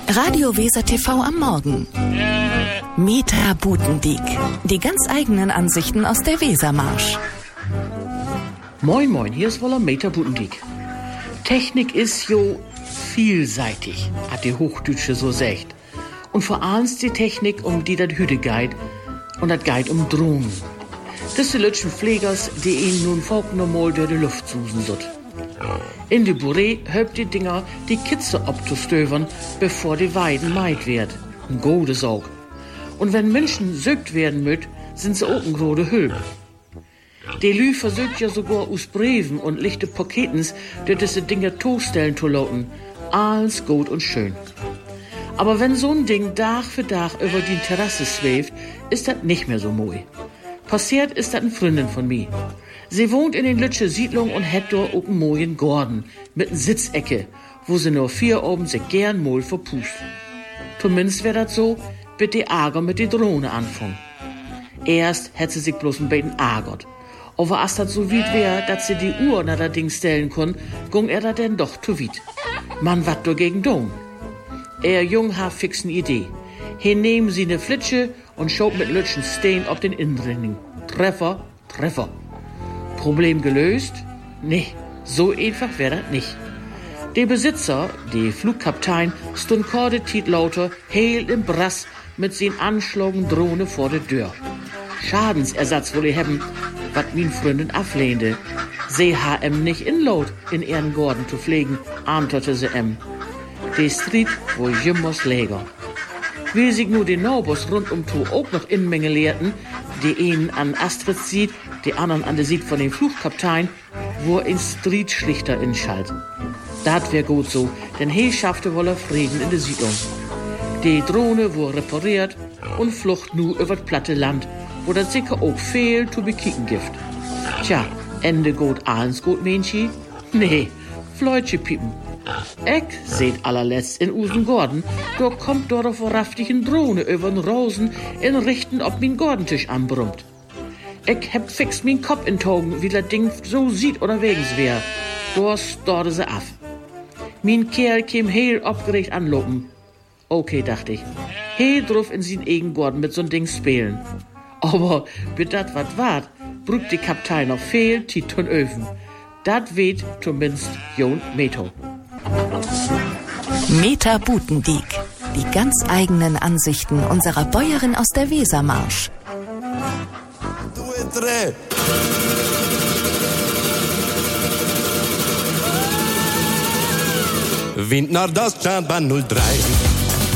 Radio Weser TV am Morgen. Meta Butendiek. Die ganz eigenen Ansichten aus der Wesermarsch. Moin moin, hier ist wohl Meta Butendiek. Technik ist jo vielseitig, hat die Hochdütsche so sagt. Und vor allem die Technik, um die das Hütte geht, und das geht um Drohnen. Das sind Lütschen Pflegers, die ihnen nun folk normal durch die Luft susen sut. In die Bourrée höbt die Dinger die Kitze abzustöbern, bevor die Weiden meid wird. Ein gutes Aug. Und wenn Menschen sögt werden müt, sind sie auch ein grode Hülp. Die Lü versucht ja sogar aus Breven und lichte Paketens, dass diese Dinger tostellen zu lauten. Alles gut und schön. Aber wenn so ein Ding Tag für Tag über die Terrasse schwebt, ist das nicht mehr so moi. Passiert ist das eine Freundin von mir. Sie wohnt in den Lütsche Siedlung und hat dort auch einen mojen Gorden mit einer Sitzecke, wo sie nur 4 oben sich gern mal verpust. Zumindest wär das so, bis die Ärger mit die Drohne anfangen. Erst hätt sie sich bloß ein bisschen ärgert. Aber als das so weit wär, dass sie die Uhr nach das Ding stellen kon, ging da denn doch zu weit. Man wat dagegen tun. Jung hat fix ne Idee. Hier nehmen sie ne Flitsche und schob mit Lütschen Steen auf den Innenring. Treffer, Treffer. Problem gelöst? Nee, so einfach wär das nicht. Der Besitzer, der Flugkaptein, stund korde Tiet lauter, heel im Brass mit sin anschlagen Drohne vor der Tür. Schadensersatz wolle haben, wat min Freundin ablehnte. Sie ha nicht in Lot in ihren Gorden zu pflegen, antwortete sie Die Street, wo jimmers Läger. Wie sich nur die Naubers rund um Tu auch noch in Menge lehrten, die einen an Astrid sieht, die anderen an der Sieg von dem Flugkaptein, wo in Street schlichter inschalt. Dat wär gut so, denn he schaffte wolle Frieden in der Siedlung. Die Drohne wurde repariert und flucht nur über das platte Land, wo das sicher auch viel zu bekicken gibt. Tja, Ende gut, alles gut, Menschi? Nee, Fleutche piepen. Seht allerletzt in Usen Gordon, da kommt dort auf raftigen Drohne übern Rosen in Richten ob min Gordentisch anbrummt. Heb fix min Kopf in Togen, wie das Ding so sieht oder wegens wär. Da storte se af. Min Kerl käm heel aufgeregt anlopen. Okay, dachte ich. Heel drauf in sin eigen Gordon mit so'n Ding spielen. Aber, bis dat wat wart, brügt die Kaptein noch viel Tiet von Öfen. Dat weht zumindest Jon Meto. Meta Butendiek. Die ganz eigenen Ansichten unserer Bäuerin aus der Wesermarsch. Wind naar das Schaban 03.